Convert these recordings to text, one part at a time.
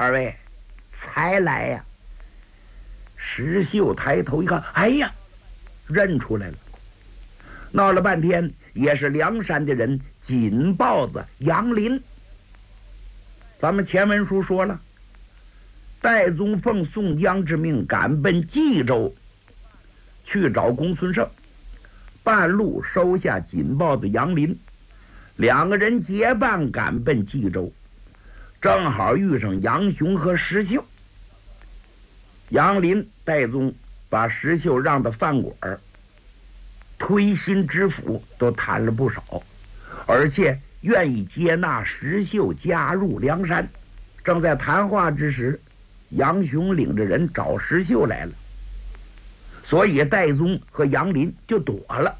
二位才来呀？石秀抬头一看，哎呀，认出来了。闹了半天也是梁山的人，锦豹子杨林。咱们前文书说了，戴宗奉宋江之命赶奔冀州去找公孙胜，半路收下锦豹子杨林，两个人结伴赶奔冀州，正好遇上杨雄和石秀。杨林、戴宗把石秀让到饭馆，推心置腹都谈了不少，而且愿意接纳石秀加入梁山。正在谈话之时，杨雄领着人找石秀来了，所以戴宗和杨林就躲了。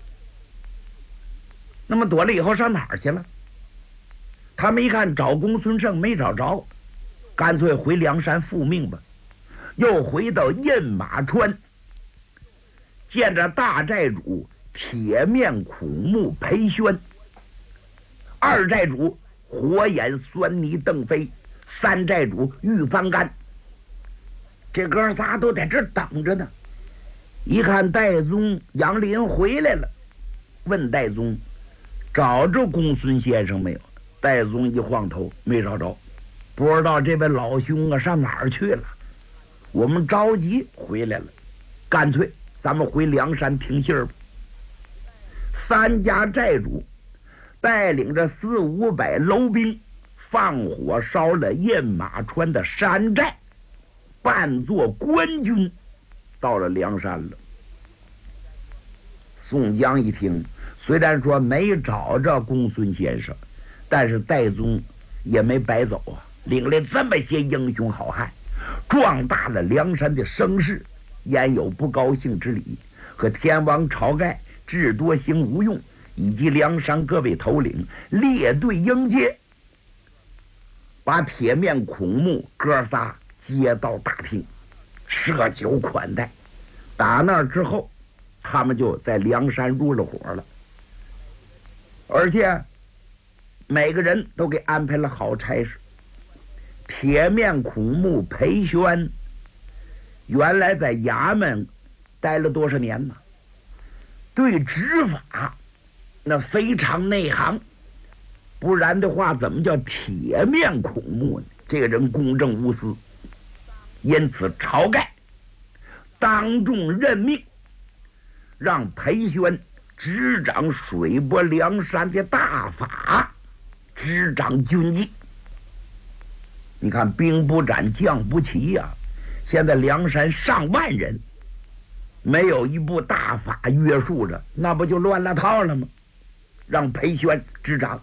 那么躲了以后上哪儿去了？他们一看找公孙胜没找着，干脆回梁山复命吧。又回到印马川，见着大寨主铁面苦目裴宣，二寨主火眼狻猊邓飞，三寨主玉翻干，这哥仨都在这等着呢。一看戴宗杨林回来了，问戴宗找着公孙先生没有？戴宗一晃头，没找着，不知道这位老兄啊上哪儿去了。我们着急回来了，干脆咱们回梁山听信儿吧。三家寨主带领着400-500楼兵，放火烧了印马川的山寨，扮作官军到了梁山了。宋江一听，虽然说没找着公孙先生，但是戴宗也没白走啊，领来这么些英雄好汉，壮大了梁山的声势，焉有不高兴之理？和天王晁盖、智多星吴用以及梁山各位头领列队迎接，把铁面孔目哥仨接到大厅，设酒款待。打那之后，他们就在梁山入了伙了，而且每个人都给安排了好差事。铁面孔目裴宣原来在衙门待了多少年呢？对执法那非常内行，不然的话怎么叫铁面孔目呢？这个人公正无私，因此晁盖当众任命，让裴宣执掌水泊梁山的大法，执掌军纪。你看兵不斩将不齐呀，现在梁山上万人，没有一部大法约束着，那不就乱了套了吗？让裴宣执掌，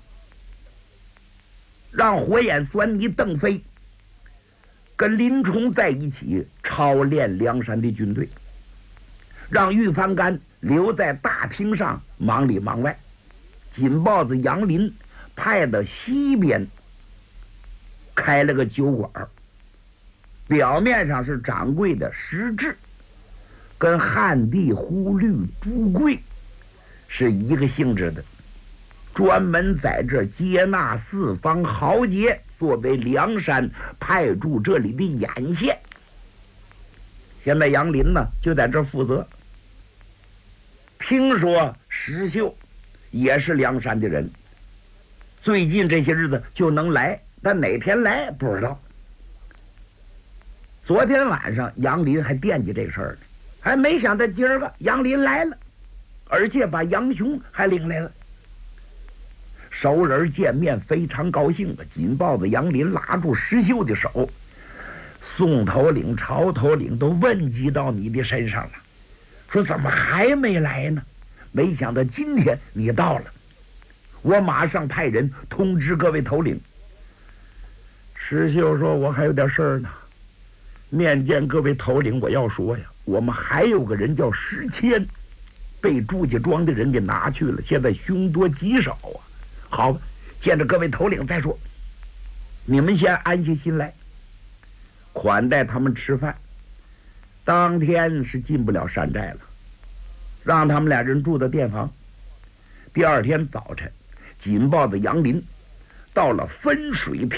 让火眼狻猊邓飞跟林冲在一起操练梁山的军队，让玉翻干留在大厅上忙里忙外，锦豹子杨林派到西边开了个酒馆，表面上是掌柜的，实质跟汉地忽律朱贵是一个性质的，专门在这接纳四方豪杰，作为梁山派驻这里的眼线。现在杨林呢就在这负责。听说石秀也是梁山的人，最近这些日子就能来，但哪天来不知道。昨天晚上杨林还惦记这事儿呢，还没想到今儿个杨林来了，而且把杨雄还领来了。熟人见面非常高兴的，锦豹子杨林拉住石秀的手，宋头领、曹头领都问及到你的身上了，说怎么还没来呢？没想到今天你到了，我马上派人通知各位头领。石秀说，我还有点事儿呢，面见各位头领，我要说呀，我们还有个人叫石谦，被祝家庄的人给拿去了，现在凶多吉少啊。好吧，见着各位头领再说，你们先安下心来，款待他们吃饭。当天是进不了山寨了，让他们俩人住到店房。第二天早晨，锦豹子杨林到了分水